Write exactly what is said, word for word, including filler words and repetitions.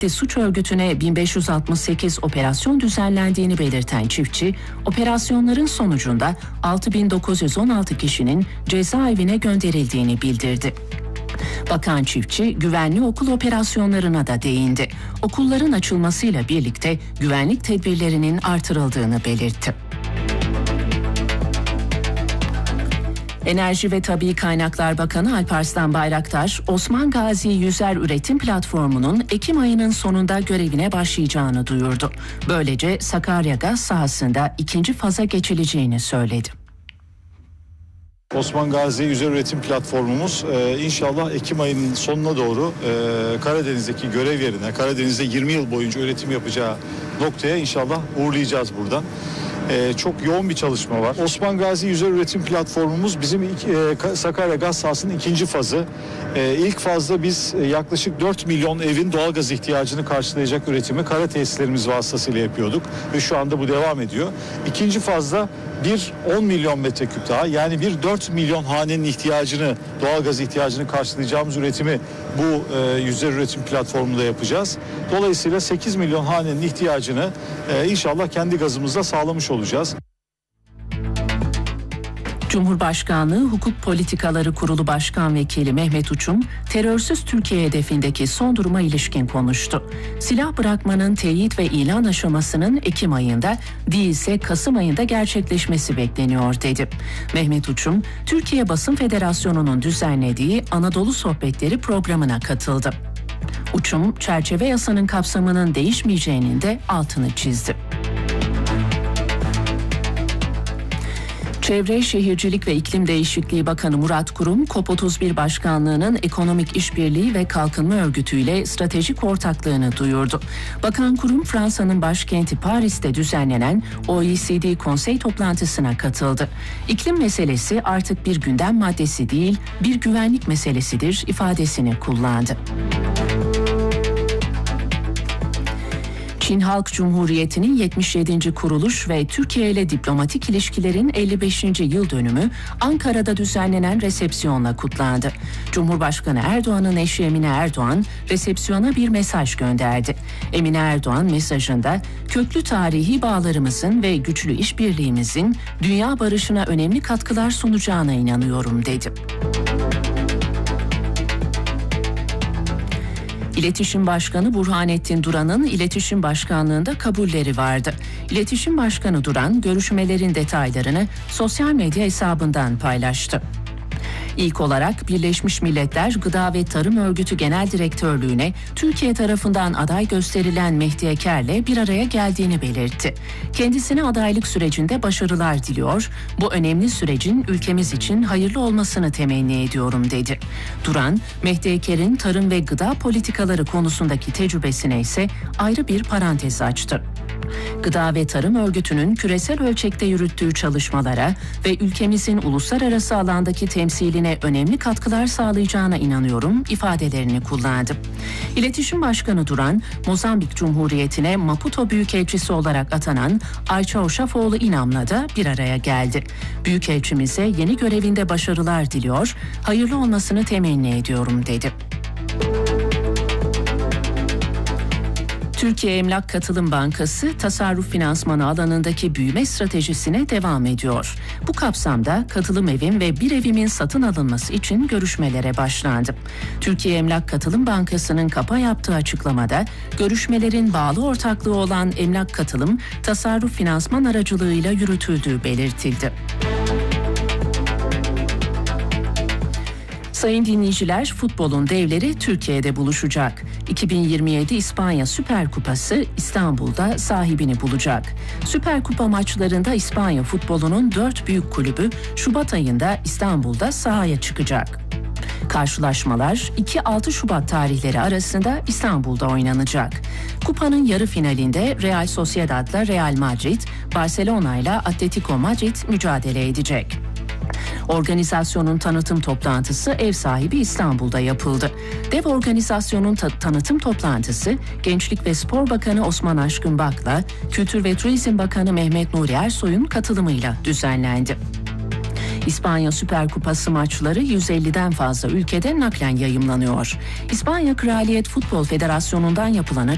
suç örgütüne bin beş yüz altmış sekiz operasyon düzenlendiğini belirten çiftçi, operasyonların sonucunda altı bin dokuz yüz on altı kişinin cezaevine gönderildiğini bildirdi. Bakan Çiftçi, güvenli okul operasyonlarına da değindi. Okulların açılmasıyla birlikte güvenlik tedbirlerinin artırıldığını belirtti. Enerji ve Tabii Kaynaklar Bakanı Alparslan Bayraktar, Osman Gazi Yüzer Üretim Platformu'nun Ekim ayının sonunda görevine başlayacağını duyurdu. Böylece Sakarya Gaz sahasında ikinci faza geçileceğini söyledi. Osman Gazi Yüzer Üretim Platformumuz e, inşallah Ekim ayının sonuna doğru e, Karadeniz'deki görev yerine, Karadeniz'de yirmi yıl boyunca üretim yapacağı noktaya inşallah uğurlayacağız buradan. Ee, çok yoğun bir çalışma var. Osman Gazi Yüzer Üretim Platformumuz bizim e, Sakarya Gaz sahasının ikinci fazı. E, ilk fazda biz e, yaklaşık dört milyon evin doğalgaz ihtiyacını karşılayacak üretimi kara tesislerimiz vasıtasıyla yapıyorduk ve şu anda bu devam ediyor. İkinci fazda bir on milyon metreküp daha, yani bir dört milyon hanenin ihtiyacını, doğalgaz ihtiyacını karşılayacağımız üretimi bu e, Yüzer Üretim Platformu'nda yapacağız. Dolayısıyla sekiz milyon hanenin ihtiyacını e, inşallah kendi gazımızla sağlamış olacağız. Cumhurbaşkanlığı Hukuk Politikaları Kurulu Başkan Vekili Mehmet Uçum, terörsüz Türkiye hedefindeki son duruma ilişkin konuştu. Silah bırakmanın teyit ve ilan aşamasının Ekim ayında, değilse Kasım ayında gerçekleşmesi bekleniyor dedi. Mehmet Uçum, Türkiye Basın Federasyonu'nun düzenlediği Anadolu Sohbetleri programına katıldı. Uçum, çerçeve yasanın kapsamının değişmeyeceğinin de altını çizdi. Çevre, Şehircilik ve İklim Değişikliği Bakanı Murat Kurum, COP otuz bir Başkanlığı'nın Ekonomik İşbirliği ve Kalkınma Örgütü ile stratejik ortaklığını duyurdu. Bakan Kurum, Fransa'nın başkenti Paris'te düzenlenen O E C D konsey toplantısına katıldı. İklim meselesi artık bir gündem maddesi değil, bir güvenlik meselesidir ifadesini kullandı. Çin Halk Cumhuriyeti'nin yetmiş yedinci kuruluş ve Türkiye ile diplomatik ilişkilerin elli beşinci yıl dönümü Ankara'da düzenlenen resepsiyonla kutlandı. Cumhurbaşkanı Erdoğan'ın eşi Emine Erdoğan resepsiyona bir mesaj gönderdi. Emine Erdoğan mesajında köklü tarihi bağlarımızın ve güçlü işbirliğimizin dünya barışına önemli katkılar sunacağına inanıyorum dedi. İletişim Başkanı Burhanettin Duran'ın İletişim Başkanlığı'nda kabulleri vardı. İletişim Başkanı Duran, görüşmelerin detaylarını sosyal medya hesabından paylaştı. İlk olarak Birleşmiş Milletler Gıda ve Tarım Örgütü Genel Direktörlüğü'ne Türkiye tarafından aday gösterilen Mehdi Eker'le bir araya geldiğini belirtti. Kendisine adaylık sürecinde başarılar diliyor, bu önemli sürecin ülkemiz için hayırlı olmasını temenni ediyorum dedi. Duran, Mehdi Eker'in tarım ve gıda politikaları konusundaki tecrübesine ise ayrı bir parantez açtı. Gıda ve Tarım Örgütü'nün küresel ölçekte yürüttüğü çalışmalara ve ülkemizin uluslararası alandaki temsiline önemli katkılar sağlayacağına inanıyorum ifadelerini kullandı. İletişim Başkanı Duran, Mozambik Cumhuriyeti'ne Maputo Büyükelçisi olarak atanan Ayça Oşafoğlu İnam'la da bir araya geldi. Büyükelçimize yeni görevinde başarılar diliyor, hayırlı olmasını temenni ediyorum dedi. Türkiye Emlak Katılım Bankası, tasarruf finansmanı alanındaki büyüme stratejisine devam ediyor. Bu kapsamda katılım evim ve bir evimin satın alınması için görüşmelere başlandı. Türkiye Emlak Katılım Bankası'nın kapa yaptığı açıklamada, görüşmelerin bağlı ortaklığı olan Emlak Katılım, tasarruf finansman aracılığıyla yürütüldüğü belirtildi. Sayın dinleyiciler, futbolun devleri Türkiye'de buluşacak. iki bin yirmi yedi İspanya Süper Kupası İstanbul'da sahibini bulacak. Süper Kupa maçlarında İspanya futbolunun dört büyük kulübü Şubat ayında İstanbul'da sahaya çıkacak. Karşılaşmalar iki altı Şubat tarihleri arasında İstanbul'da oynanacak. Kupanın yarı finalinde Real Sociedad'la Real Madrid, Barcelona'yla Atletico Madrid mücadele edecek. Organizasyonun tanıtım toplantısı ev sahibi İstanbul'da yapıldı. Dev organizasyonun ta- tanıtım toplantısı Gençlik ve Spor Bakanı Osman Aşkın Bak'la Kültür ve Turizm Bakanı Mehmet Nuri Ersoy'un katılımıyla düzenlendi. İspanya Süper Kupası maçları yüz elliden fazla ülkede naklen yayımlanıyor. İspanya Kraliyet Futbol Federasyonu'ndan yapılan